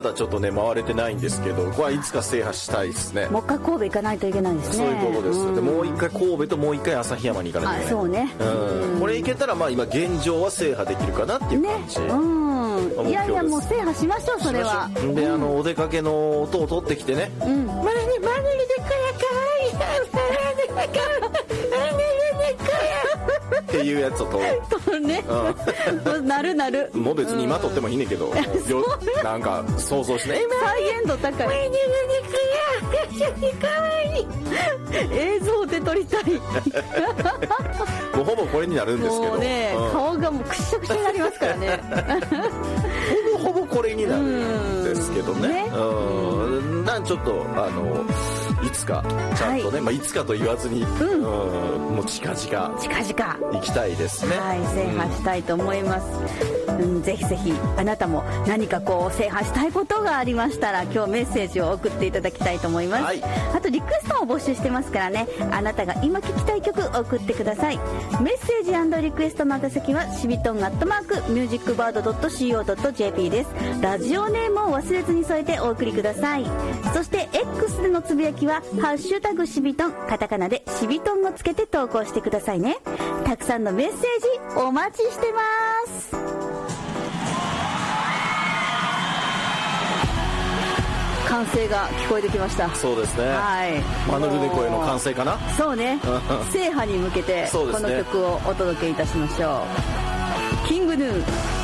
まだちょっとね回れてないんですけど、これはいつか制覇したいですね。 もう一回神戸行かないといけないですね。 そういうことです。でもう一回神戸ともう一回旭山に行かないといけない。 そうね。 これ行けたらまあ今現状は制覇できるかなっていう感じ。 いやいやもう制覇しましょうそれは。 でお出かけの音を取ってきてね。マネルでこやかわいい。っていうやつを撮るね。なるもう別に今撮ってもいいねんけど、なんか想像して再現度高い。映像で撮りたい。 もうほぼこれになるんですけど、 もうね、顔がもうくしゃくしゃになりますからね。 ほぼこれになるんですけどね。ちょっといつかちゃんとね、いつかと言わずに、もう近々行きたいですね。 はい、制覇したいと思います。ぜひぜひあなたも何かこう制覇したいことがありましたら今日メッセージを送っていただきたいと思います。あとリクエストも募集してますからね、あなたが今聴きたい曲送ってください。メッセージ&リクエストの宛先はしびとん@musicbird.co.jp です。ラジオネームを忘れずに添えてお送りください。そして X でのつぶやきはハッシュタグしびとん、カタカナでしびとんをつけて投稿してくださいね。たくさんのメッセージお待ちしてます。歓声が聞こえてきました。 そうですね。マヌルネコへの歓声かな。 そうね。制覇に向けてこの曲をお届けいたしましょう。キングヌー。